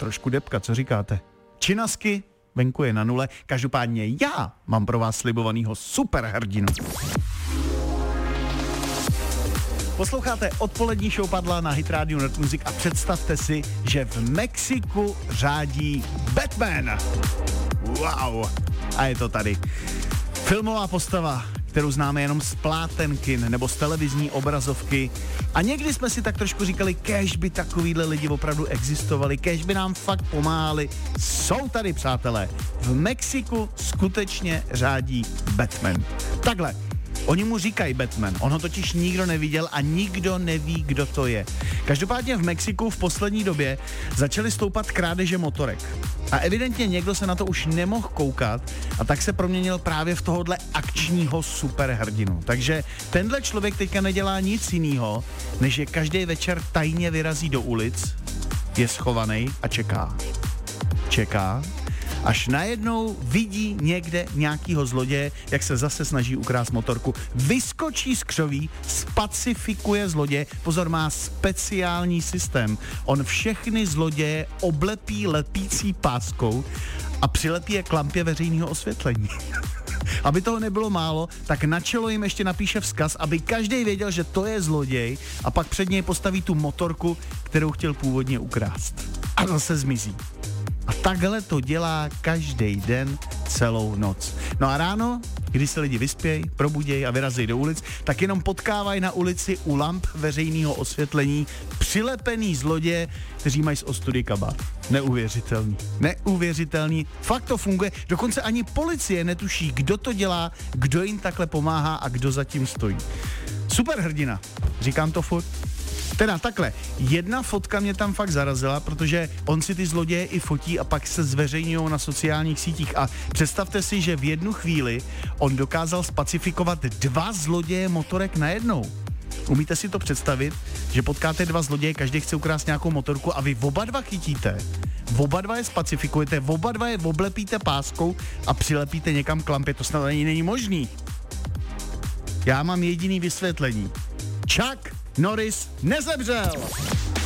trošku depka, co říkáte? Činasky, venku je na nule, každopádně já mám pro vás slibovanýho superhrdinu. Posloucháte odpolední show Padla na Hit Radio Net Music a představte si, že v Mexiku řádí Batman. Wow. A je to tady. Filmová postava, kterou známe jenom z plátenkin nebo z televizní obrazovky. A někdy jsme si tak trošku říkali, kéž by takovýhle lidi opravdu existovali, kéž by nám fakt pomáhali. Jsou tady, přátelé. V Mexiku skutečně řádí Batman. Takhle. Oni mu říkají Batman, on ho totiž nikdo neviděl a nikdo neví, kdo to je. Každopádně v Mexiku v poslední době začaly stoupat krádeže motorek. A evidentně někdo se na to už nemohl koukat a tak se proměnil právě v tohohle akčního superhrdinu. Takže tenhle člověk teďka nedělá nic jiného, než že každý večer tajně vyrazí do ulic, je schovaný a čeká. Čeká, až najednou vidí někde nějakýho zloděje, jak se zase snaží ukrást motorku. Vyskočí z křoví, spacifikuje zloděje. Pozor, má speciální systém. On všechny zloděje oblepí lepící páskou a přilepí je k lampě veřejného osvětlení. Aby toho nebylo málo, tak na čelo jim ještě napíše vzkaz, aby každý věděl, že to je zloděj a pak před něj postaví tu motorku, kterou chtěl původně ukrást. A zase zmizí. A takhle to dělá každý den celou noc. No a ráno, když se lidi vyspějí, probudějí a vyrazí do ulic, tak jenom potkávají na ulici u lamp veřejného osvětlení přilepený zloděje, kteří mají z ostudy kabát. Neuvěřitelný. Neuvěřitelný. Fakt to funguje. Dokonce ani policie netuší, kdo to dělá, kdo jim takhle pomáhá a kdo zatím stojí. Superhrdina. Říkám to furt. Teda takhle, jedna fotka mě tam fakt zarazila, protože on si ty zloděje i fotí a pak se zveřejňují na sociálních sítích a představte si, že v jednu chvíli on dokázal spacifikovat 2 zloděje motorek najednou. Umíte si to představit, že potkáte 2 zloděje, každý chce ukrást nějakou motorku a vy oba 2 chytíte, oba 2 je spacifikujete, oba 2 je oblepíte páskou a přilepíte někam k lampě, to snad ani není možný. Já mám jediný vysvětlení. Chuck Norris nezemřel!